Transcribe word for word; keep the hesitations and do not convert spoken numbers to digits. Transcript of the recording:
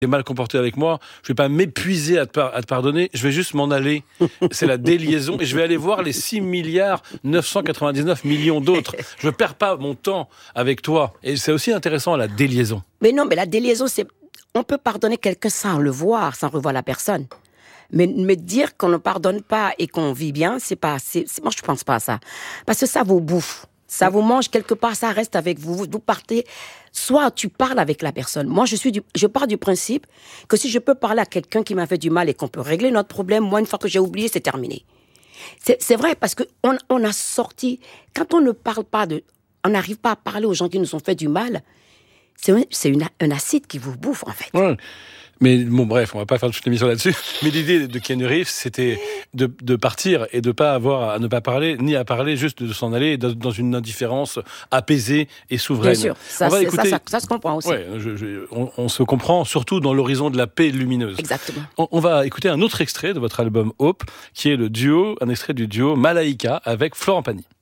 t'es mal comporté avec moi, je vais pas m'épuiser à te, par- à te pardonner, je vais juste m'en aller. C'est la déliaison et je vais aller voir les six milliards neuf cent quatre-vingt-dix-neuf millions d'autres. Je ne perds pas mon temps avec toi. Et c'est aussi intéressant, la déliaison. Mais non, mais la déliaison, c'est... On peut pardonner quelqu'un sans le voir, sans revoir la personne. Mais, mais dire qu'on ne pardonne pas et qu'on vit bien, c'est pas... C'est, c'est, moi, je pense pas à ça. Parce que ça vous bouffe. Ça vous mange quelque part, ça reste avec vous. Vous, vous partez... Soit tu parles avec la personne. Moi, je suis du, je pars du principe que si je peux parler à quelqu'un qui m'a fait du mal et qu'on peut régler notre problème, moi, une fois que j'ai oublié, c'est terminé. C'est, c'est vrai, parce que on, on a sorti... Quand on ne parle pas de... On n'arrive pas à parler aux gens qui nous ont fait du mal, c'est, un, c'est une, un acide qui vous bouffe, en fait. Ouais. Mais bon, bref, on va pas faire toute l'émission là-dessus. Mais l'idée de Keanu Reeves, c'était de, de partir et de pas avoir à ne pas parler, ni à parler, juste de s'en aller dans une indifférence apaisée et souveraine. Bien sûr, ça, on va c'est, écouter... ça, ça, ça se comprend aussi. Ouais, je, je, on, on se comprend surtout dans l'horizon de la paix lumineuse. Exactement. On, on va écouter un autre extrait de votre album Hope, qui est le duo, un extrait du duo Malaika avec Florent Pagny.